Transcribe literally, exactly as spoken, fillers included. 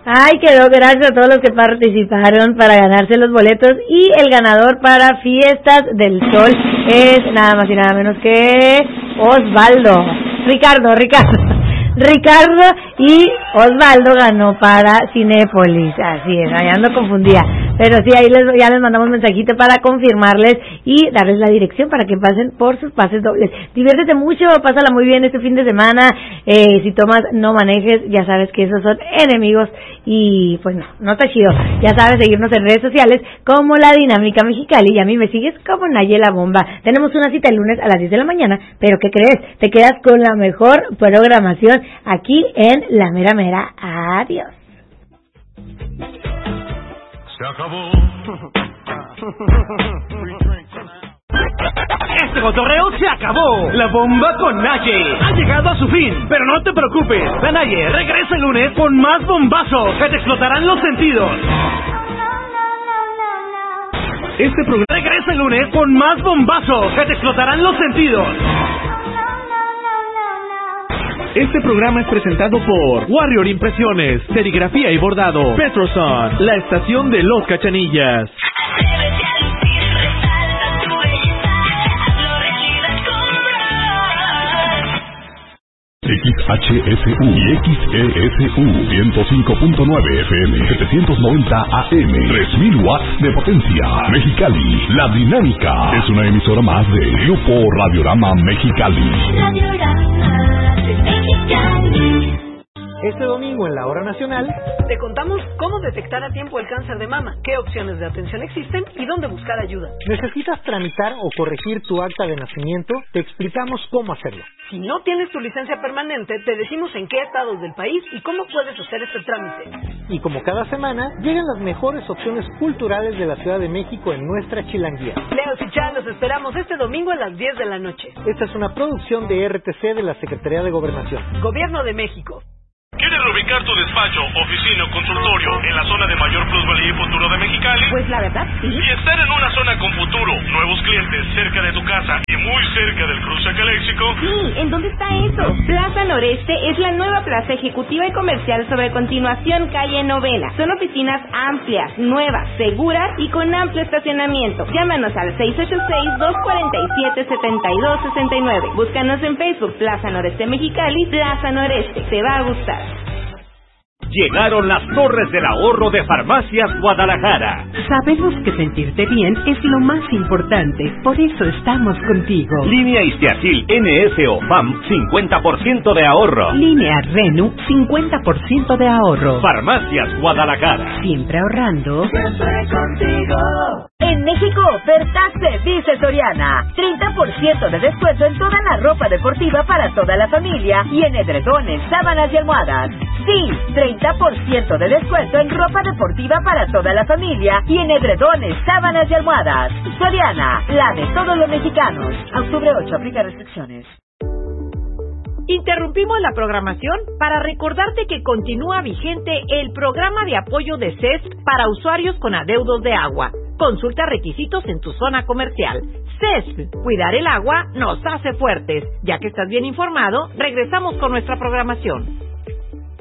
Ay, quedó, gracias a todos los que participaron para ganarse los boletos. Y el ganador para Fiestas del Sol es nada más y nada menos que Osvaldo. Ricardo, Ricardo. Ricardo y Osvaldo ganó para Cinépolis. Así es, ahí ando confundida. Pero sí, ahí les, ya les mandamos mensajito para confirmarles y darles la dirección para que pasen por sus pases dobles. Diviértete mucho, pásala muy bien este fin de semana. Eh, si tomas, no manejes, ya sabes que esos son enemigos y pues no, no está chido. Ya sabes, seguirnos en redes sociales como La Dinámica Mexicali y a mí me sigues como Nayela Bomba. Tenemos una cita el lunes a las diez de la mañana, pero ¿qué crees? Te quedas con la mejor programación aquí en La Mera Mera. Adiós. Se acabó. Este cotorreo se acabó. La bomba con Naye ha llegado a su fin. Pero no te preocupes, la Naye regresa el lunes con más bombazos que te explotarán los sentidos. Este programa regresa el lunes con más bombazos que te explotarán los sentidos. Este programa es presentado por Warrior Impresiones, Serigrafía y Bordado, Petroson, la estación de los Cachanillas. X H S U y X E S U ciento cinco punto nueve F M, setecientos noventa A M, tres mil watts de potencia. Mexicali, La Dinámica es una emisora más de Grupo Radiorama Mexicali. Radiorama Mexicali. Este domingo en la Hora Nacional te contamos cómo detectar a tiempo el cáncer de mama, qué opciones de atención existen y dónde buscar ayuda. ¿Necesitas tramitar o corregir tu acta de nacimiento? Te explicamos cómo hacerlo. Si no tienes tu licencia permanente, te decimos en qué estados del país y cómo puedes hacer este trámite. Y como cada semana, llegan las mejores opciones culturales de la Ciudad de México en nuestra chilanguía. Leo y Chan, los esperamos este domingo a las diez de la noche. Esta es una producción de R T C de la Secretaría de Gobernación. Gobierno de México. ¿Quieres ubicar tu despacho, oficina o consultorio en la zona de mayor plusvalía y futuro de Mexicali? Pues la verdad, sí. Y estar en una zona con futuro, nuevos clientes, cerca de tu casa y muy cerca del cruce Caléxico. Sí, ¿en dónde está eso? Plaza Noreste es la nueva plaza ejecutiva y comercial sobre Continuación Calle Novena. Son oficinas amplias, nuevas, seguras y con amplio estacionamiento. Llámanos al seis ocho seis, dos cuatro siete, siete dos seis nueve. Búscanos en Facebook, Plaza Noreste Mexicali, Plaza Noreste. Te va a gustar. Llegaron las Torres del Ahorro de Farmacias Guadalajara. Sabemos que sentirte bien es lo más importante, por eso estamos contigo. Línea Istiazil N S o F A M, cincuenta por ciento de ahorro. Línea Renu, cincuenta por ciento de ahorro. Farmacias Guadalajara. Siempre ahorrando. Siempre contigo. En México, Vertaxe dice Soriana. treinta por ciento de descuento en toda la ropa deportiva para toda la familia y en edredones, sábanas y almohadas. Sí, treinta por ciento de descuento en ropa deportiva para toda la familia y en edredones, sábanas y almohadas. Soriana, la de todos los mexicanos. A octubre ocho, aplica restricciones. Interrumpimos la programación para recordarte que continúa vigente el programa de apoyo de C E S P para usuarios con adeudos de agua. Consulta requisitos en tu zona comercial. C E S P, cuidar el agua nos hace fuertes. Ya que estás bien informado, regresamos con nuestra programación.